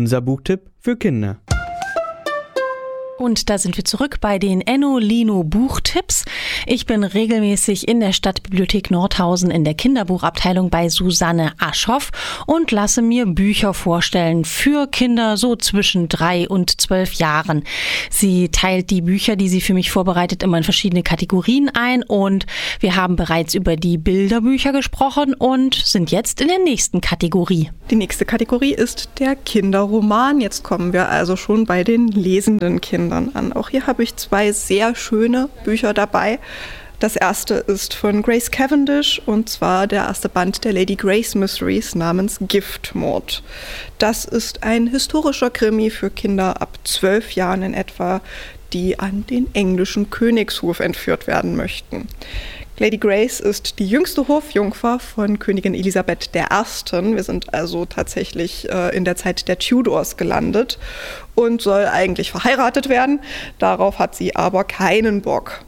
unser Buchtipp für Kinder. Und da sind wir zurück bei den Enno-Lino Buchtipps. Ich bin regelmäßig in der Stadtbibliothek Nordhausen in der Kinderbuchabteilung bei Susanne Aschhoff und lasse mir Bücher vorstellen für Kinder so zwischen 3 und 12 Jahren. Sie teilt die Bücher, die sie für mich vorbereitet, immer in verschiedene Kategorien ein und wir haben bereits über die Bilderbücher gesprochen und sind jetzt in der nächsten Kategorie. Die nächste Kategorie ist der Kinderroman. Jetzt kommen wir also schon bei den lesenden Kindern an. Auch hier habe ich 2 sehr schöne Bücher dabei. Das erste ist von Grace Cavendish und zwar der erste Band der Lady Grace Mysteries namens Giftmord. Das ist ein historischer Krimi für Kinder ab 12 Jahren in etwa, die an den englischen Königshof entführt werden möchten. Lady Grace ist die jüngste Hofjungfer von Königin Elisabeth I. Wir sind also tatsächlich in der Zeit der Tudors gelandet und soll eigentlich verheiratet werden. Darauf hat sie aber keinen Bock.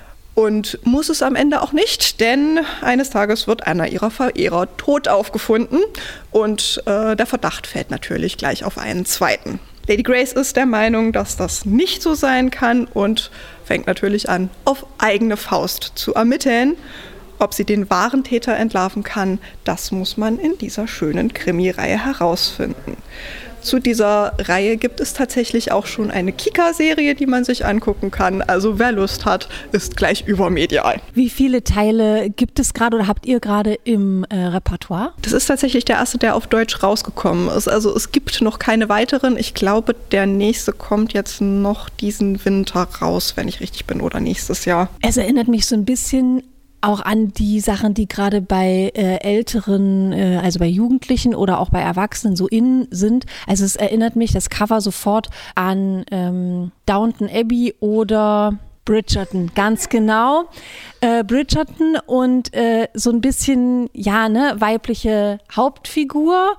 Und muss es am Ende auch nicht, denn eines Tages wird einer ihrer Verehrer tot aufgefunden und der Verdacht fällt natürlich gleich auf einen zweiten. Lady Grace ist der Meinung, dass das nicht so sein kann und fängt natürlich an, auf eigene Faust zu ermitteln. Ob sie den wahren Täter entlarven kann, das muss man in dieser schönen Krimi-Reihe herausfinden. Zu dieser Reihe gibt es tatsächlich auch schon eine Kika-Serie, die man sich angucken kann. Also wer Lust hat, ist gleich übermedial. Wie viele Teile gibt es gerade oder habt ihr gerade im Repertoire? Das ist tatsächlich der erste, der auf Deutsch rausgekommen ist. Also es gibt noch keine weiteren. Ich glaube, der nächste kommt jetzt noch diesen Winter raus, wenn ich richtig bin, oder nächstes Jahr. Es erinnert mich so ein bisschen auch an die Sachen, die gerade bei Älteren, also bei Jugendlichen oder auch bei Erwachsenen so in sind. Also es erinnert mich das Cover sofort an Downton Abbey oder Bridgerton, ganz genau. Bridgerton und so ein bisschen, ja, ne, weibliche Hauptfigur,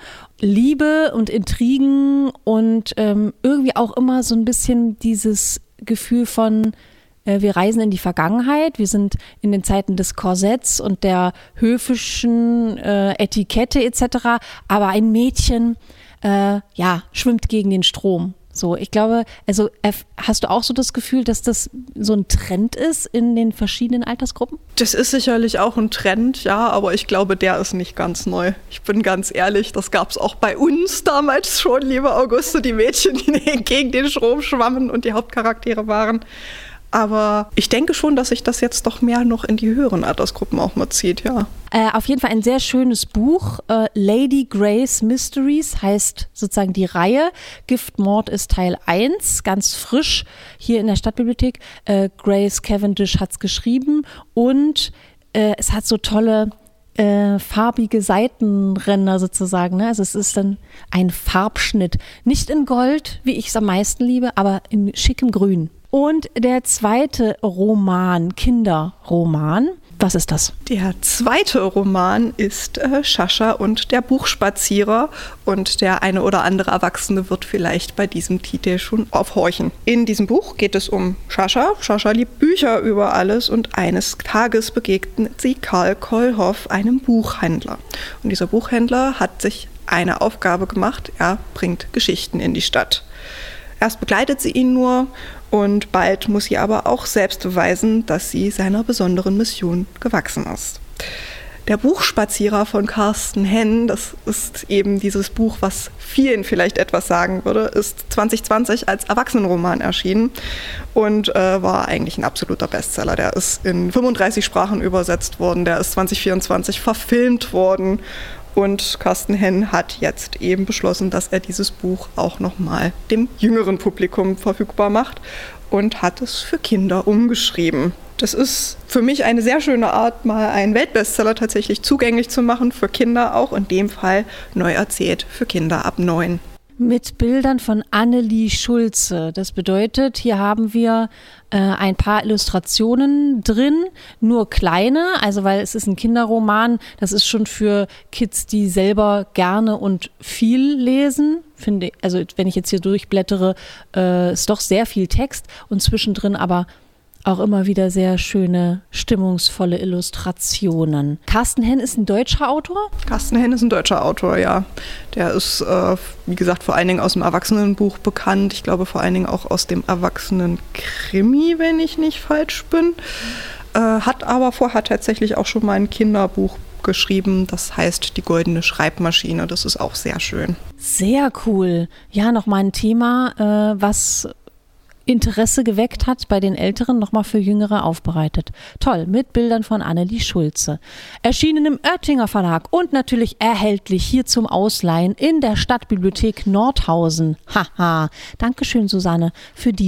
Liebe und Intrigen und irgendwie auch immer so ein bisschen dieses Gefühl von wir reisen in die Vergangenheit, wir sind in den Zeiten des Korsetts und der höfischen Etikette etc., aber ein Mädchen schwimmt gegen den Strom. So, ich glaube, also hast du auch so das Gefühl, dass das so ein Trend ist in den verschiedenen Altersgruppen? Das ist sicherlich auch ein Trend, ja, aber ich glaube, der ist nicht ganz neu. Ich bin ganz ehrlich, das gab es auch bei uns damals schon, liebe Auguste, die Mädchen, die gegen den Strom schwammen und die Hauptcharaktere waren. Aber ich denke schon, dass sich das jetzt doch mehr noch in die höheren Altersgruppen auch mal zieht, ja. Auf jeden Fall ein sehr schönes Buch. Lady Grace Mysteries heißt sozusagen die Reihe. Giftmord ist Teil 1, ganz frisch hier in der Stadtbibliothek. Grace Cavendish hat es geschrieben und es hat so tolle farbige Seitenränder sozusagen. Ne? Also es ist dann ein Farbschnitt. Nicht in Gold, wie ich es am meisten liebe, aber in schickem Grün. Und der zweite Roman, Kinderroman, was ist das? Der zweite Roman ist Sascha und der Buchspazierer und der eine oder andere Erwachsene wird vielleicht bei diesem Titel schon aufhorchen. In diesem Buch geht es um Sascha. Sascha liebt Bücher über alles und eines Tages begegnet sie Karl Kollhoff, einem Buchhändler. Und dieser Buchhändler hat sich eine Aufgabe gemacht, er bringt Geschichten in die Stadt. Erst begleitet sie ihn nur und bald muss sie aber auch selbst beweisen, dass sie seiner besonderen Mission gewachsen ist. Der Buchspazierer von Carsten Henn, das ist eben dieses Buch, was vielen vielleicht etwas sagen würde, ist 2020 als Erwachsenenroman erschienen und war eigentlich ein absoluter Bestseller. Der ist in 35 Sprachen übersetzt worden, der ist 2024 verfilmt worden. Und Carsten Henn hat jetzt eben beschlossen, dass er dieses Buch auch nochmal dem jüngeren Publikum verfügbar macht und hat es für Kinder umgeschrieben. Das ist für mich eine sehr schöne Art, mal einen Weltbestseller tatsächlich zugänglich zu machen, für Kinder auch, in dem Fall neu erzählt für Kinder ab 9. Mit Bildern von Annelie Schulze. Das bedeutet, hier haben wir ein paar Illustrationen drin, nur kleine, also weil es ist ein Kinderroman, das ist schon für Kids, die selber gerne und viel lesen, finde ich. Also wenn ich jetzt hier durchblättere, ist doch sehr viel Text und zwischendrin aber Auch immer wieder sehr schöne, stimmungsvolle Illustrationen. Carsten Henn ist ein deutscher Autor? Carsten Henn ist ein deutscher Autor, ja. Der ist, wie gesagt, vor allen Dingen aus dem Erwachsenenbuch bekannt. Ich glaube vor allen Dingen auch aus dem Erwachsenen-Krimi, wenn ich nicht falsch bin. Hat aber vorher tatsächlich auch schon mal ein Kinderbuch geschrieben. Das heißt Die goldene Schreibmaschine. Das ist auch sehr schön. Sehr cool. Ja, nochmal ein Thema, was Interesse geweckt hat bei den Älteren, nochmal für Jüngere aufbereitet. Toll, mit Bildern von Annelie Schulze. Erschienen im Oettinger Verlag und natürlich erhältlich hier zum Ausleihen in der Stadtbibliothek Nordhausen. Haha, Dankeschön, Susanne, für die